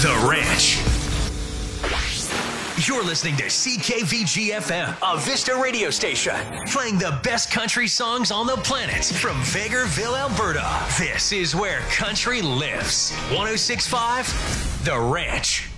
The Ranch. You're listening to CKVG-FM, a Vista radio station, playing the best country songs on the planet from Vegreville, Alberta. This is where country lives. 106.5, The Ranch.